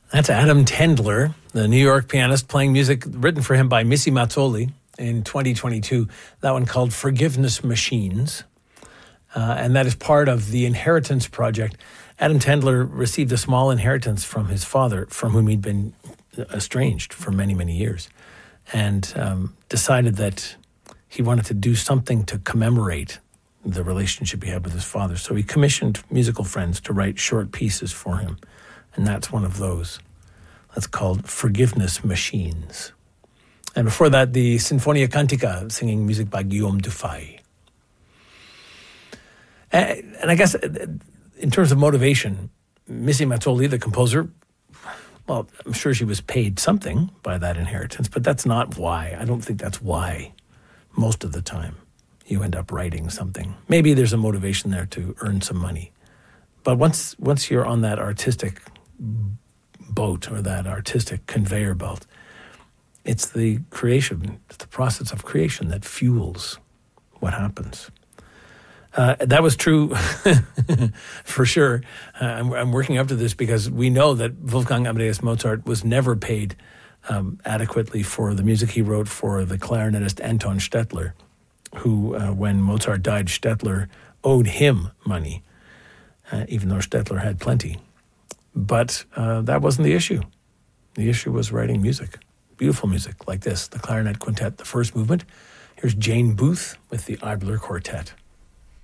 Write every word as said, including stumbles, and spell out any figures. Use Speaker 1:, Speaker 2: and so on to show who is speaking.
Speaker 1: That's Adam Tendler, the New York pianist, playing music written for him by Missy Mazzoli in twenty twenty-two. That one called Forgiveness Machines. Uh, and that is part of the Inheritance Project. Adam Tendler received a small inheritance from his father, from whom he'd been estranged for many, many years, and um, decided that he wanted to do something to commemorate the relationship he had with his father. So he commissioned musical friends to write short pieces for him. And that's one of those. That's called Forgiveness Machines. And before that, the Sinfonia Cantica, singing music by Guillaume Dufay. And, and I guess in terms of motivation, Missy Mazzoli, the composer, well, I'm sure she was paid something by that inheritance, but that's not why. I don't think that's why most of the time you end up writing something. Maybe there's a motivation there to earn some money. But once once you're on that artistic boat or that artistic conveyor belt, it's the creation, it's the process of creation that fuels what happens. Uh, that was true for sure. Uh, I'm, I'm working up to this because we know that Wolfgang Amadeus Mozart was never paid um, adequately for the music he wrote for the clarinetist Anton Stettler, who, uh, when Mozart died, Stettler owed him money, uh, even though Stettler had plenty. But uh, that wasn't the issue. The issue was writing music, beautiful music like this, the Clarinet Quintet, the first movement. Here's Jane Booth with the Eibler Quartet.